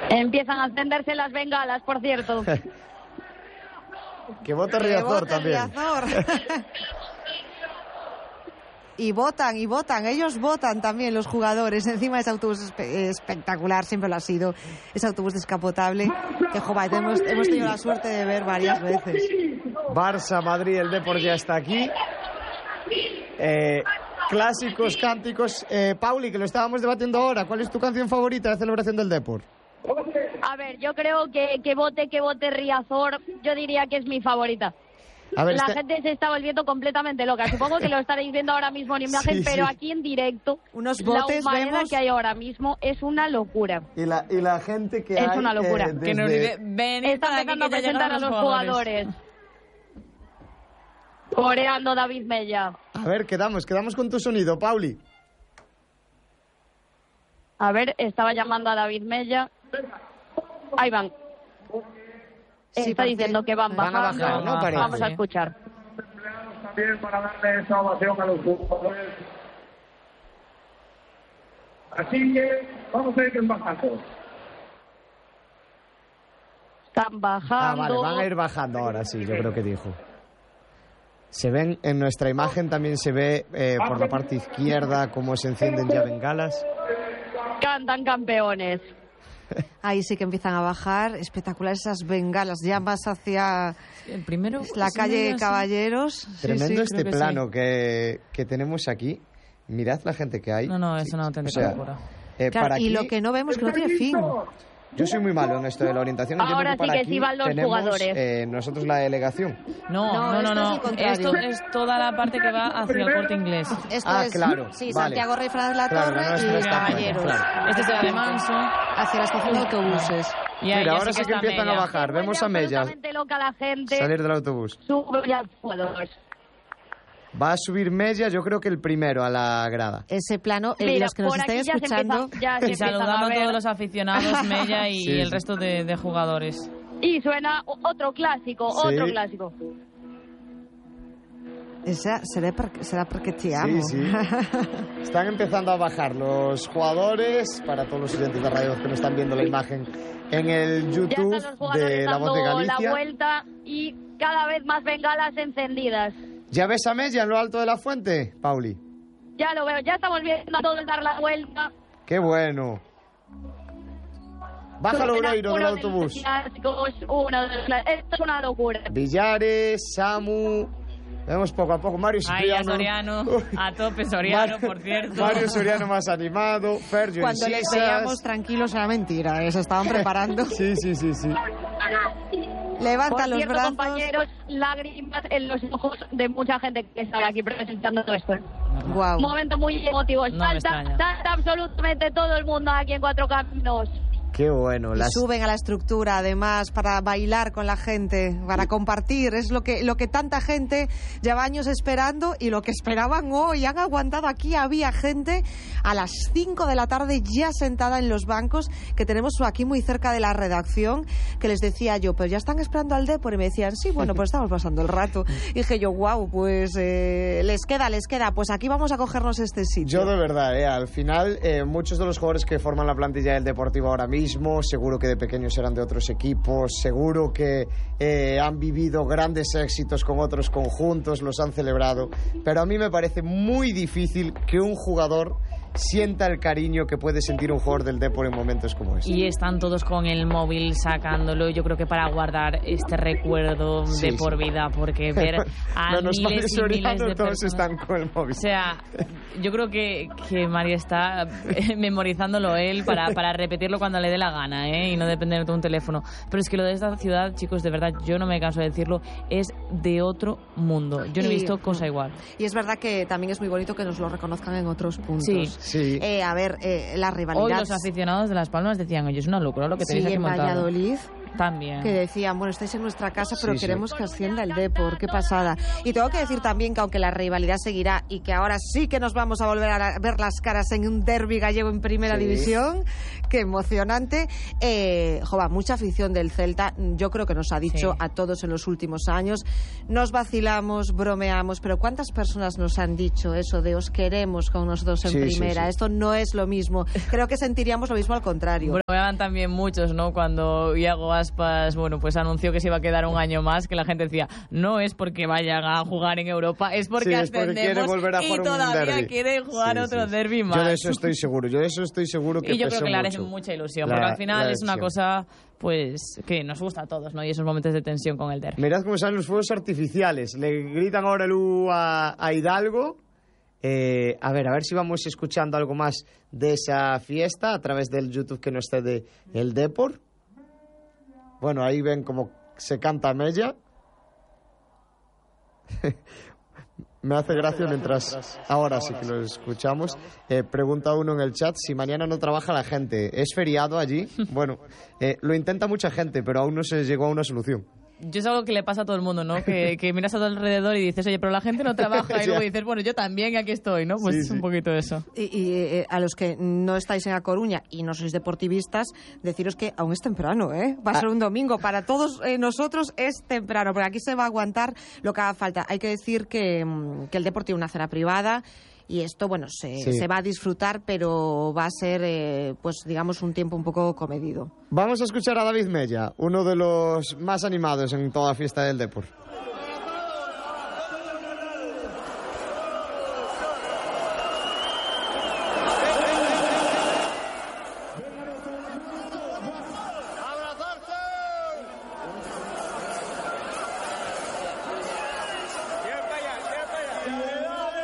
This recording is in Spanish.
Empiezan a encenderse las bengalas, por cierto. Que vote Riazor también. Y votan, ellos votan también, los jugadores. Encima ese autobús espectacular, siempre lo ha sido, ese autobús descapotable que hemos tenido la suerte de ver varias veces. Barça, Madrid, el Depor ya está aquí. Clásicos, cánticos. Pauli, que lo estábamos debatiendo ahora, ¿cuál es tu canción favorita de celebración del Depor? A ver, yo creo que vote Riazor, yo diría que es mi favorita. A ver, la gente se está volviendo completamente loca. Supongo que lo estaréis viendo ahora mismo en imagen, pero aquí en directo, unos botes la humareda vemos que hay ahora mismo es una locura. Y la gente que es hay... una locura. Desde... Que nos dice, está empezando a presentar a los jugadores. Coreando David Mella. A ver, quedamos con tu sonido, Pauli. A ver, estaba llamando a David Mella. Ahí van. Sí, está diciendo que van bajando. A bajar, ¿no? Parece. Vamos a escuchar. También para darle esa ovación a los jugadores. Así que vamos a ir bajando. Están bajando. Vale, van a ir bajando ahora, sí, yo creo que dijo. Se ven en nuestra imagen, también se ve por la parte izquierda cómo se encienden ya bengalas. Cantan campeones. Ahí sí que empiezan a bajar, espectaculares esas bengalas, ya más hacia el primero, la calle Caballeros. Tremendo sí, este plano que tenemos aquí. Mirad la gente que hay. No, es una auténtica locura. Claro, y lo que no vemos que no tiene fin. Yo soy muy malo en esto de la orientación. Ahora sí que sí van los jugadores. Nosotros la delegación. No. Esto es toda la parte que va hacia el Corte Inglés. Esto es, claro. Sí, vale. Santiago Rey Fernández La Torre y Caballeros. Claro. Este es el de Manso. Hacia la estación de autobuses. Mira, ahora sí que empiezan a bajar. Vemos a Mella loca la gente. Salir del autobús. Sube ya jugadores. Va a subir Mella, yo creo que el primero a la grada. Ese plano, mira, los que nos estén escuchando... Y saludando a todos los aficionados, Mella y el resto de jugadores. Y suena otro clásico, otro clásico. Esa será porque te amo. Sí. Están empezando a bajar los jugadores, para todos los oyentes de radio que no están viendo la imagen en el YouTube de La Voz de Galicia. La vuelta y cada vez más bengalas encendidas. ¿Ya ves a Mella en lo alto de la fuente, Pauli? Ya lo veo, ya estamos viendo a todos dar la vuelta. ¡Qué bueno! Baja Loureiro del autobús. Esto es una locura. Villares, Samu... Vemos poco a poco Mario Soriano. A tope Soriano, por cierto. Mario Soriano más animado. Fergio Cuando les veíamos tranquilos era mentira, se estaban preparando. Sí. Levanta los brazos. Compañeros, lágrimas en los ojos de mucha gente que estaba aquí presentando todo esto. Wow. Un momento muy emotivo. Salta absolutamente todo el mundo aquí en Cuatro Caminos. Qué bueno. Y suben a la estructura, además, para bailar con la gente, para compartir. Es lo que tanta gente lleva años esperando y lo que esperaban hoy. Han aguantado aquí. Había gente a las 5 de la tarde ya sentada en los bancos que tenemos aquí muy cerca de la redacción, que les decía yo, pues ya están esperando al Depor. Y me decían, sí, bueno, pues estamos pasando el rato. Y dije yo, wow, pues les queda. Pues aquí vamos a cogernos este sitio. Yo de verdad, al final, muchos de los jugadores que forman la plantilla del Deportivo ahora mismo, seguro que de pequeños eran de otros equipos, seguro que han vivido grandes éxitos con otros conjuntos, los han celebrado, pero a mí me parece muy difícil que un jugador sienta el cariño que puede sentir un jugador del Depor en momentos como este. Y están todos con el móvil sacándolo, yo creo que para guardar este recuerdo de por vida, porque ver a miles y miles de todos personas están con el móvil. O sea, yo creo que María está memorizándolo él para repetirlo cuando le dé la gana, y no depender de un teléfono. Pero es que lo de esta ciudad, chicos, de verdad, yo no me canso de decirlo, es de otro mundo. Yo no he visto cosa igual. Y es verdad que también es muy bonito que nos lo reconozcan en otros puntos. Sí. A ver, la rivalidad. Hoy los aficionados de Las Palmas decían, oye, es una locura lo que tenéis aquí montado. En Valladolid También. Que decían, bueno, estáis en nuestra casa, pero Sí, sí. queremos que ascienda el Depor. Qué pasada. Y tengo que decir también que aunque la rivalidad seguirá y que ahora sí que nos vamos a volver a ver las caras en un derbi gallego en primera Sí. división, qué emocionante. Mucha afición del Celta, yo creo que nos ha dicho Sí. a todos en los últimos años. Nos vacilamos, bromeamos, pero ¿cuántas personas nos han dicho eso de os queremos con nosotros en Sí, sí, primera? sí. Esto no es lo mismo. Creo que sentiríamos lo mismo al contrario. Bromeaban también muchos, ¿no? Cuando Iago Aspas, bueno, pues anunció que se iba a quedar un año más, que la gente decía, no es porque vayan a jugar en Europa, es porque Sí, es porque ascendemos quiere volver a y jugar un todavía derbi. quiere jugar Sí, otro sí. derbi más. Yo de eso estoy seguro, que Y yo creo pesó que le haré mucho. mucha ilusión, La- porque al final la es una decisión. cosa, pues, que nos gusta a todos, ¿no? Y esos momentos de tensión con el derbi. Mirad cómo salen los fuegos artificiales. Le gritan ahora el U a Hidalgo. A ver si vamos escuchando algo más de esa fiesta a través del YouTube que nos cede el Depor. Bueno, ahí ven cómo se canta Mella. Me hace gracia mientras... Ahora sí que lo escuchamos. Pregunta uno en el chat si mañana no trabaja la gente. ¿Es feriado allí? Bueno, lo intenta mucha gente, pero aún no se llegó a una solución. Yo es algo que le pasa a todo el mundo, ¿no? Que miras a tu alrededor y dices, oye, pero la gente no trabaja. Y luego dices, bueno, yo también aquí estoy, ¿no? Pues Sí, es un sí. poquito eso. Y a los que no estáis en A Coruña y no sois deportivistas, deciros que aún es temprano, ¿eh? Va a ser un domingo. Para todos nosotros es temprano, porque aquí se va a aguantar lo que haga falta. Hay que decir que el Depor tiene una cena privada y esto, bueno, Sí. se va a disfrutar, pero va a ser, pues digamos, un tiempo un poco comedido. Vamos a escuchar a David Mella, uno de los más animados en toda fiesta del Depor.